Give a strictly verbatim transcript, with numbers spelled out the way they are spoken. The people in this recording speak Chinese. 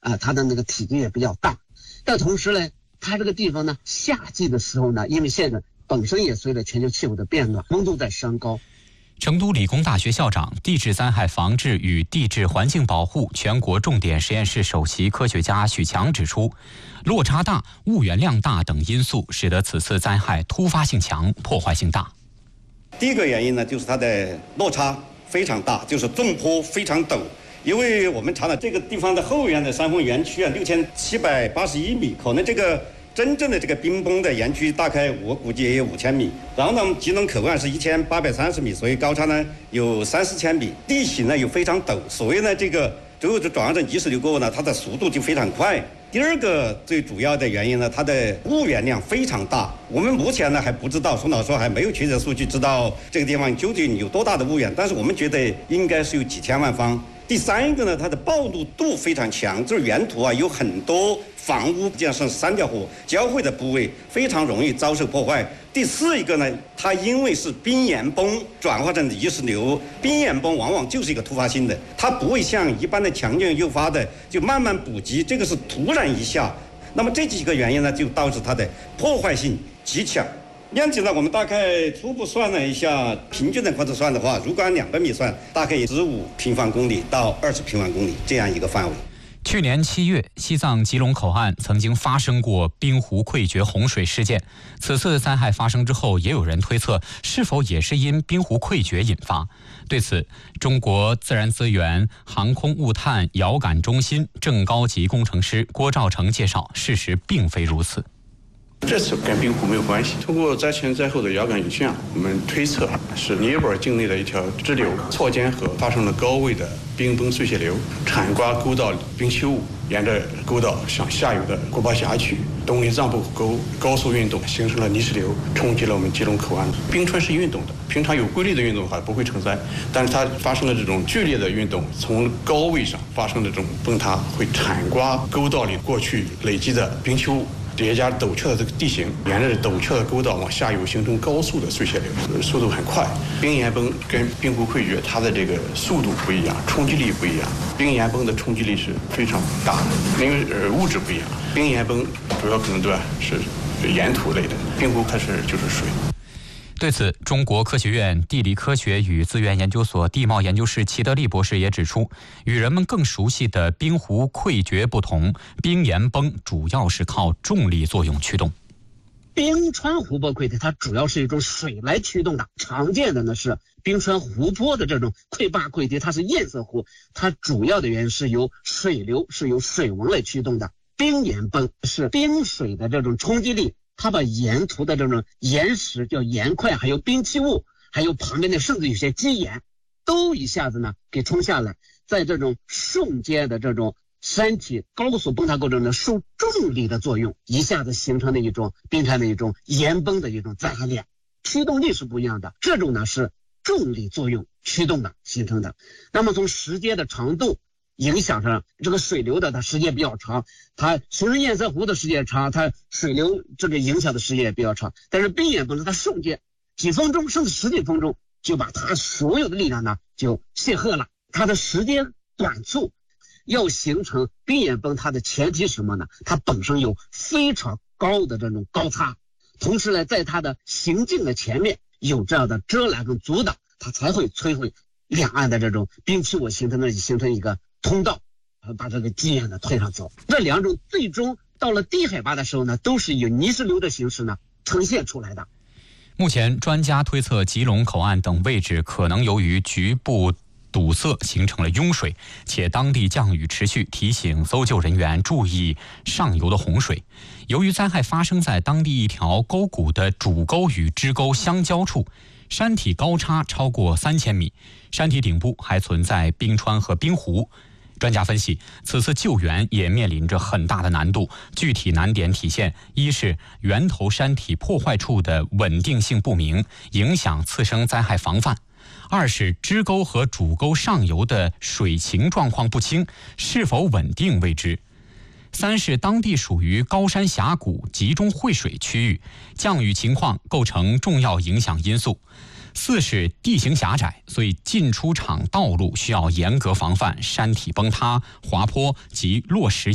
啊，它的那个体积也比较大。但同时呢，它这个地方呢，夏季的时候呢，因为现在本身也随着全球气候的变暖，温度在升高。 成都理工大学校长、地质灾害防治与地质环境保护全国重点实验室首席科学家许强指出，落差大、物源量大等因素使得此次灾害突发性强、破坏性大。 第一个原因呢，就是它的落差非常大，就是纵坡非常陡。因为我们查了这个地方的后缘的山峰园区啊，六千七百八十一米，可能这个真正的这个冰崩的园区大概我估计也有五千米。然后呢，吉隆口岸是一千八百三十米，所以高差呢有三四千米，地形呢又非常陡，所以呢这个最后就转化成泥石流过后呢，它的速度就非常快。第二个最主要的原因呢，它的物源量非常大。我们目前呢还不知道，宋老师还没有确切数据知道这个地方究竟有多大的物源，但是我们觉得应该是有几千万方。第三个呢，它的暴露度非常强，就是沿途啊有很多房屋，这样是三条河交汇的部位，非常容易遭受破坏。第四一个呢，它因为是冰岩崩转化成泥石流，冰岩崩往往就是一个突发性的，它不会像一般的强震诱发的就慢慢补给，这个是突然一下。那么这几个原因呢，就导致它的破坏性极强。面积呢，我们大概初步算了一下，平均的或者算的话，如果按两百米算，大概十五平方公里到二十平方公里这样一个范围。 去年七月，西藏吉隆口岸曾经发生过冰湖溃决洪水事件。此次灾害发生之后，也有人推测是否也是因冰湖溃决引发。对此，中国自然资源航空物探遥感中心正高级工程师郭兆成介绍，事实并非如此。 这次跟冰湖没有关系。通过灾前灾后的遥感影像，我们推测是尼泊尔境内的一条支流错间河发生了高位的冰崩碎屑流，铲刮沟道冰丘物，沿着沟道向下游的果巴峡区东里藏布湖沟高速运动，形成了泥石流，冲击了我们吉隆口岸。冰川是运动的，平常有规律的运动的话不会成灾，但是它发生了这种剧烈的运动，从高位上发生的这种崩塌，会铲刮沟道里过去累积的冰丘物。叠加陡峭的这个地形，沿着陡峭的沟道往下游形成高速的碎屑流，速度很快。冰岩崩跟冰湖溃决，它的这个速度不一样，冲击力不一样。冰岩崩的冲击力是非常大的，因为呃物质不一样。冰岩崩主要可能对吧是岩土类的，冰湖它是就是水。 对此，中国科学院地理科学与资源研究所地貌研究室齐德利博士也指出，与人们更熟悉的冰湖溃决不同，冰岩崩主要是靠重力作用驱动。 冰川湖泊溃堤它主要是一种水来驱动的，常见的呢是冰川湖泊的这种溃坝溃堤，它是堰塞湖，它主要的原因是由水流是由水纹来驱动的。冰岩崩是冰水的这种冲击力，它把沿途的这种岩石叫岩块，还有冰器物，还有旁边的甚至有些基岩，都一下子呢给冲下来，在这种瞬间的这种山体高速崩塌过程中受重力的作用，一下子形成的一种冰川的一种岩崩的一种灾害链。驱动力是不一样的，这种呢是重力作用驱动的形成的。那么从时间的长度影响上，这个水流的它时间比较长，它形成堰塞湖的时间长，它水流这个影响的时间也比较长。但是冰岩崩它瞬间几分钟甚至十几分钟就把它所有的力量呢就卸荷了。它的时间短促，要形成冰岩崩它的前提是什么呢？它本身有非常高的这种高差，同时呢在它的行进的前面有这样的遮拦跟阻挡，它才会摧毁两岸的这种冰器物，形成的形成一个通道，把这个基岩呢推上走。这两种最终到了低海拔的时候呢，都是以泥石流的形式呢呈现出来的。 目前专家推测吉隆口岸等位置可能由于局部堵塞形成了拥水，且当地降雨持续，提醒搜救人员注意上游的洪水。由于灾害发生在当地一条沟谷的主沟与支沟相交处，山体高差超过三千米，山体顶部还存在冰川和冰湖。专家分析，此次救援也面临着很大的难度。具体难点体现：一是源头山体破坏处的稳定性不明，影响次生灾害防范；二是支沟和主沟上游的水情状况不清，是否稳定未知；三是当地属于高山峡谷集中汇水区域，降雨情况构成重要影响因素；四是地形狭窄，所以进出场道路需要严格防范山体崩塌、滑坡及落石